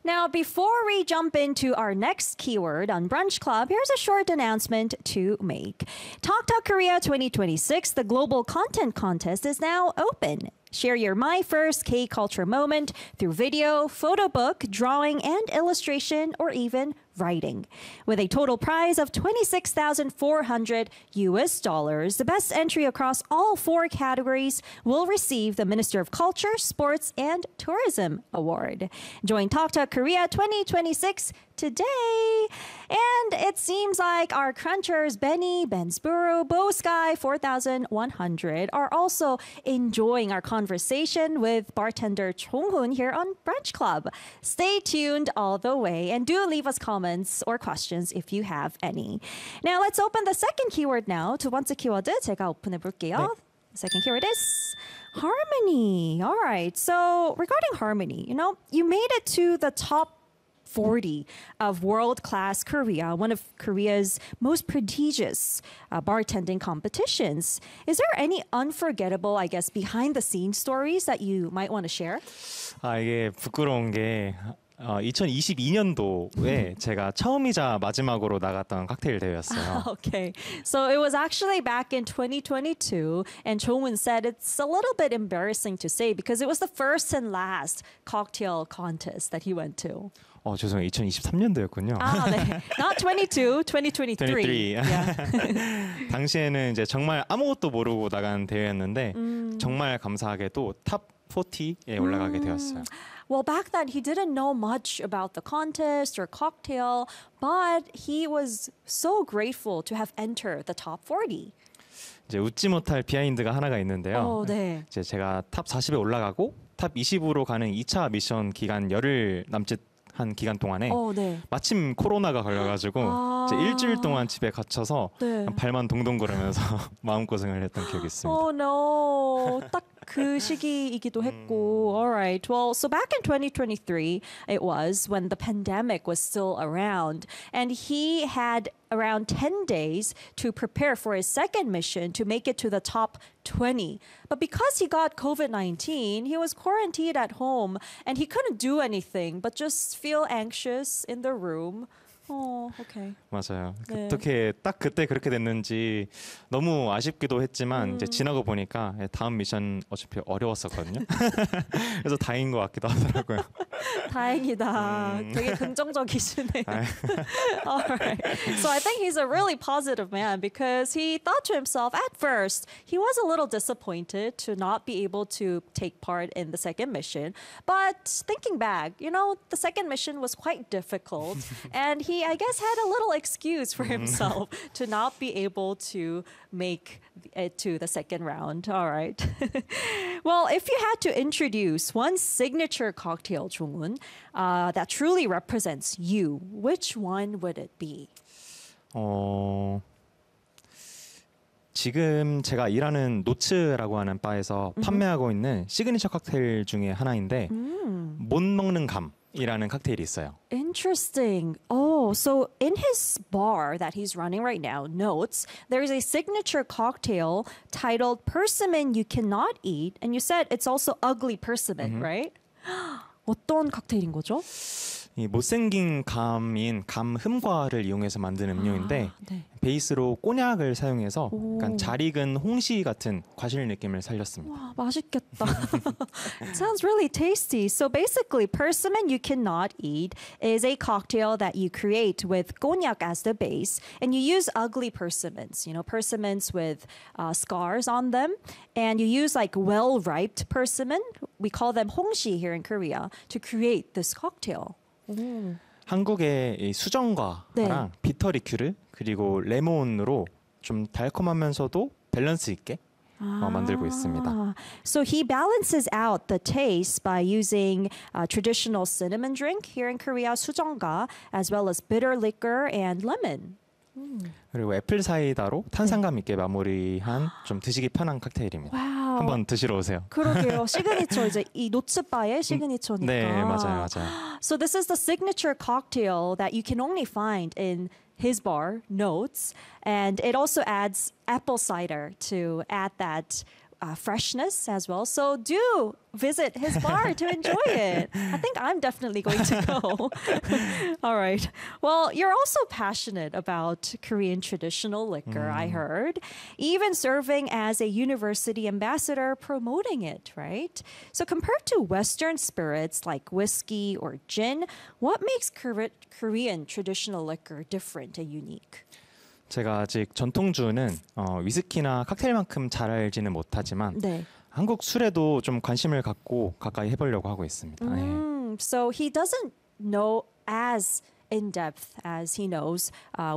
Now, before we jump into our next keyword on Brunch Club, here's a short announcement to make. Talk Talk Korea 2026, the Global Content Contest, is now open. Share your My First K-Culture moment through video, photo book, drawing, and illustration, or even writing. With a total prize of $26,400, the best entry across all 4 categories will receive the Minister of Culture, Sports, and Tourism Award. Join Talk Talk Korea 2026 today. And it seems like our crunchers Benny, Bensboro, Bow Sky 4100 are also enjoying our conversation with bartender Chong-hoon here on Brunch Club. Stay tuned all the way and do leave us comments or questions if you have any. Now let's open the second keyword now. 두 번째 키워드 제가 오픈해 볼게요. 네. The second keyword is harmony. All right. So regarding harmony, you made it to the top 40 of World Class Korea, one of Korea's most prestigious bartending competitions. Is there any unforgettable, I guess, behind the scenes stories that you might want to share? 이게 부끄러운 게 2022년도에 제가 처음이자 마지막으로 나갔던 칵테일 대회였어요. Okay, so it was actually back in 2022, and Chong-hoon said it's a little bit embarrassing to say because it was the first and last cocktail contest that he went to. 죄송해요. 2023년도였군요. 네. Not 22, 2023. 23. Yeah. 당시에는 이제 정말 아무것도 모르고 나간 대회였는데 정말 감사하게도 탑 40에 올라가게 되었어요. Well, back then he didn't know much about the contest or cocktail, but he was so grateful to have entered the top 40. 이제 웃지 못할 비하인드가 하나가 있는데요. 네. 이제 제가 탑 40에 올라가고 탑 20으로 가는 2차 미션 기간 열흘 남짓 한 기간 동안에 네. 마침 코로나가 걸려가지고 이제 일주일 동안 집에 갇혀서 네. 발만 동동 거리면서 마음고생을 했던 기억이 있습니다. Oh no. 딱 그 시기이기도 했고. All right. Well, so back in 2023, it was when the pandemic was still around, and he had around 10 days to prepare for his second mission to make it to the top 20. But because he got COVID-19, he was quarantined at home and he couldn't do anything but just feel anxious in the room. Okay. 맞아요. 네. 어떻게 딱 그때 그렇게 됐는지 너무 아쉽기도 했지만 이제 지나고 보니까 다음 미션 어차피 어려웠었거든요. 그래서 다행인 것 같기도 하더라고요. 다행이다. 되게 긍정적이시네요. All right. So I think he's a really positive man because he thought to himself at first, he was a little disappointed to not be able to take part in the second mission. But thinking back, the second mission was quite difficult. And he, I guess, had a little excuse for himself to not be able to make it to the second round. All right. Well, if you had to introduce one signature cocktail, Chong-hoon, that truly represents you, which one would it be? 지금 제가 일하는 노츠라고 하는 바에서 판매하고 있는 시그니처 칵테일 중에 하나인데 못 먹는 감이라는 칵테일이 있어요. Interesting. Oh, so in his bar that he's running right now, Notes, there is a signature cocktail titled Persimmon You Cannot Eat, and you said it's also ugly persimmon, right? 어떤 칵테일인 거죠? 이 못생긴 감인 감흠과를 이용해서 만든 음료인데 네. 베이스로 꼬냑을 사용해서 약간 잘 익은 홍시 같은 과실 느낌을 살렸습니다. 와, 맛있겠다. It sounds really tasty. So basically, Persimmon You Cannot Eat is a cocktail that you create with cognac as the base, and you use ugly persimmons, persimmons with scars on them, and you use like well-ripe persimmon, we call them 홍시 here in Korea, to create this cocktail. 한국의 이 수정과랑 비터 리큐르 그리고 레몬으로 좀 달콤하면서도 밸런스 있게 만들고 있습니다. So he balances out the taste by using traditional cinnamon drink here in Korea, 수정과, as well as bitter liquor and lemon. 그리고 애플 사이다로 탄산감 있게 마무리한 좀 드시기 편한 칵테일입니다. 와우. 한번 드시러 오세요. 그러게요. 시그니처 이제 이 노츠바의 시그니처니까. 네, 맞아요. So this is the signature cocktail that you can only find in his bar, Notes, and it also adds apple cider to add that freshness as well. So do visit his bar to enjoy it. I think I'm definitely going to go. All right. Well, you're also passionate about Korean traditional liquor, I heard, even serving as a university ambassador promoting it, right? So compared to Western spirits like whiskey or gin, what makes Korean traditional liquor different and unique? 제가 아직 전통주는 위스키나 칵테일만큼 잘 알지는 못하지만 네. 한국 술에도 좀 관심을 갖고 가까이 해보려고 하고 있습니다. 네. So he doesn't know as in depth as he knows